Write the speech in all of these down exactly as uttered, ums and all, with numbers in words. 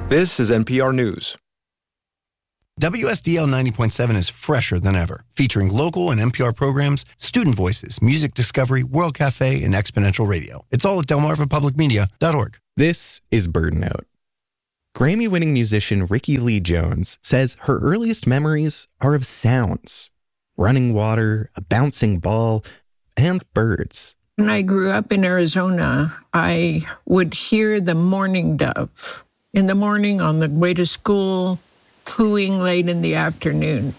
This is N P R News. W S D L ninety point seven is fresher than ever, featuring local and N P R programs, student voices, music discovery, World Cafe, and exponential radio. It's all at delmarva public media dot org. This is Bird Note. Grammy-winning musician Rickie Lee Jones says her earliest memories are of sounds. Running water, a bouncing ball, and birds. When I grew up in Arizona, I would hear the mourning dove in the morning on the way to school, cooing late in the afternoon.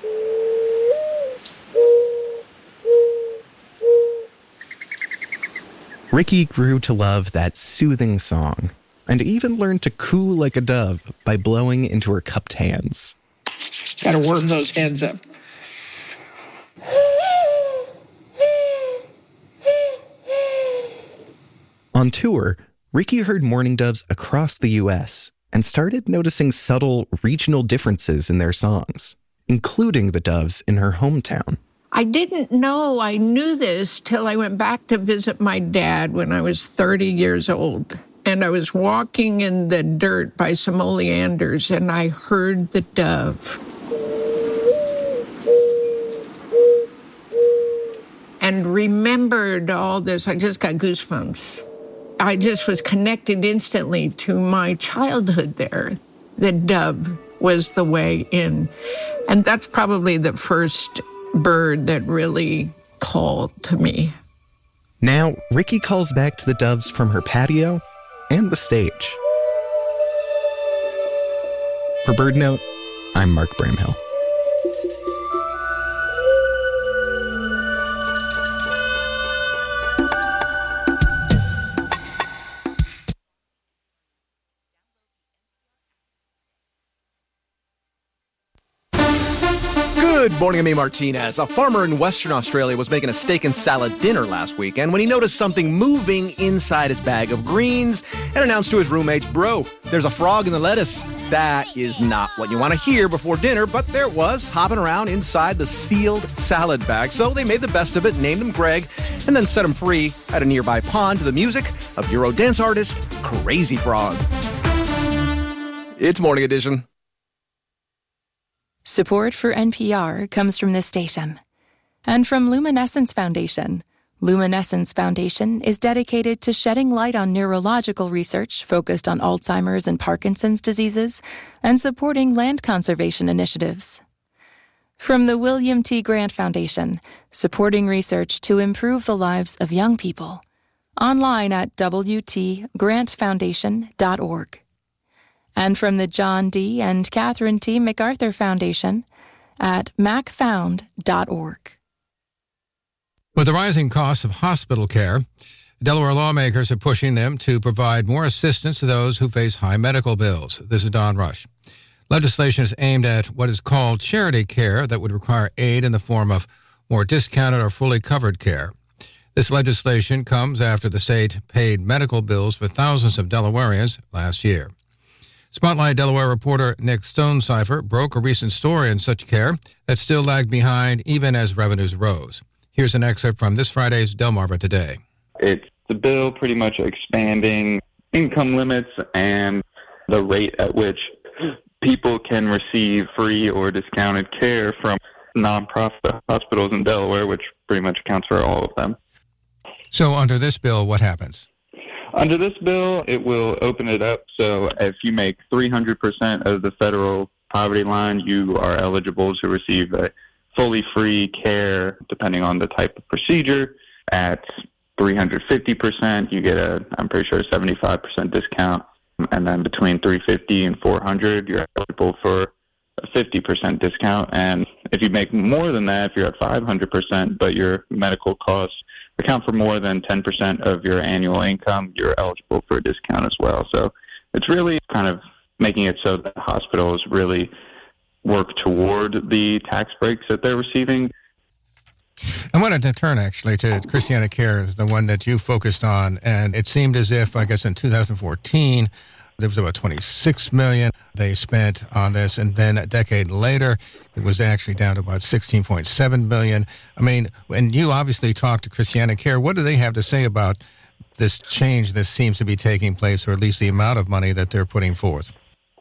Rickie grew to love that soothing song and even learned to coo like a dove by blowing into her cupped hands. Gotta warm those hands up. On tour, Rickie heard mourning doves across the U S and started noticing subtle regional differences in their songs, including the doves in her hometown. I didn't know I knew this till I went back to visit my dad when I was thirty years old. And I was walking in the dirt by some oleanders, and I heard the dove. And remembered all this. I just got goosebumps. I just was connected instantly to my childhood there. The dove was the way in. And that's probably the first bird that really called to me. Now, Rickie calls back to the doves from her patio and the stage. For Bird Note, I'm Mark Bramhill. Good morning, I'm A. Martinez. A farmer in Western Australia was making a steak and salad dinner last weekend when he noticed something moving inside his bag of greens and announced to his roommates, "Bro, there's a frog in the lettuce." That is not what you want to hear before dinner, but there it was, hopping around inside the sealed salad bag. So they made the best of it, named him Greg, and then set him free at a nearby pond to the music of Eurodance artist Crazy Frog. It's Morning Edition. Support for N P R comes from this station and from Luminescence Foundation. Luminescence Foundation is dedicated to shedding light on neurological research focused on Alzheimer's and Parkinson's diseases and supporting land conservation initiatives. From the William T. Grant Foundation, supporting research to improve the lives of young people. Online at w t grant foundation dot org. And from the John D. and Catherine T. MacArthur Foundation at mac found dot org. With the rising costs of hospital care, Delaware lawmakers are pushing them to provide more assistance to those who face high medical bills. This is Don Rush. Legislation is aimed at what is called charity care that would require aid in the form of more discounted or fully covered care. This legislation comes after the state paid medical bills for thousands of Delawareans last year. Spotlight Delaware reporter Nick Stonecipher broke a recent story in such care that still lagged behind even as revenues rose. Here's an excerpt from this Friday's Delmarva Today. It's the bill pretty much expanding income limits and the rate at which people can receive free or discounted care from nonprofit hospitals in Delaware, which pretty much accounts for all of them. So under this bill, what happens? Under this bill, it will open it up so if you make three hundred percent of the federal poverty line, you are eligible to receive a fully free care depending on the type of procedure. At three hundred fifty percent, you get a, I'm pretty sure, a seventy-five percent discount. And then between three hundred fifty and four hundred, you're eligible for a fifty percent discount. And if you make more than that, if you're at five hundred percent, but your medical costs account for more than ten percent of your annual income, you're eligible for a discount as well. So it's really kind of making it so that hospitals really work toward the tax breaks that they're receiving. I wanted to turn actually to Christiana Care, the one that you focused on, and it seemed as if, I guess in two thousand fourteen, there was about twenty-six million dollars they spent on this, and then a decade later, it was actually down to about sixteen point seven million dollars. I mean, and you obviously talked to Christiana Care. What do they have to say about this change that seems to be taking place, or at least the amount of money that they're putting forth?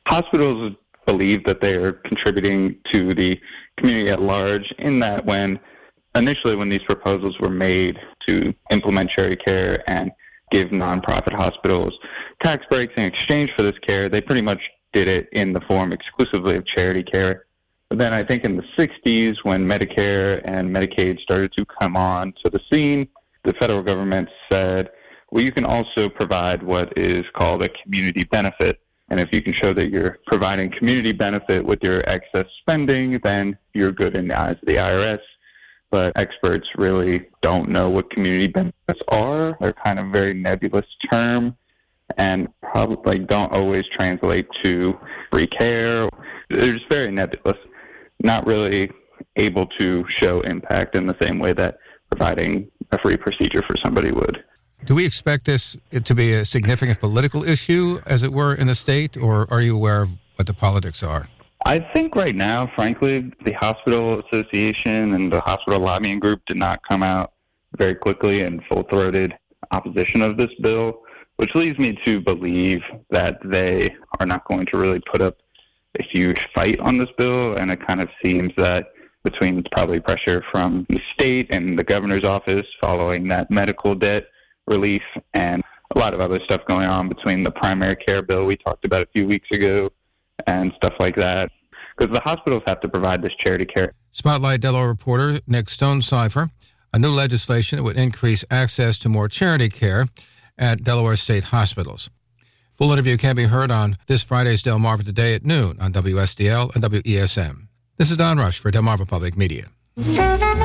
Hospitals believe that they are contributing to the community at large in that when initially when these proposals were made to implement charity care and give nonprofit hospitals tax breaks in exchange for this care, they pretty much did it in the form exclusively of charity care. But then I think in the sixties, when Medicare and Medicaid started to come on to the scene, the federal government said, well, you can also provide what is called a community benefit. And if you can show that you're providing community benefit with your excess spending, then you're good in the eyes of the I R S. But experts really don't know what community benefits are. They're kind of a very nebulous term and probably don't always translate to free care. They're just very nebulous, not really able to show impact in the same way that providing a free procedure for somebody would. Do we expect this to be a significant political issue, as it were, in the state, or are you aware of what the politics are? I think right now, frankly, the Hospital Association and the Hospital Lobbying Group did not come out very quickly in full-throated opposition of this bill, which leads me to believe that they are not going to really put up a huge fight on this bill, and it kind of seems that between probably pressure from the state and the governor's office following that medical debt relief and a lot of other stuff going on between the primary care bill we talked about a few weeks ago and stuff like that, because the hospitals have to provide this charity care. Spotlight Delaware reporter Nick Stonecipher, a new legislation that would increase access to more charity care at Delaware State hospitals. Full interview can be heard on this Friday's Delmarva Today at noon on W S D L and W E S M. This is Don Rush for Delmarva Public Media.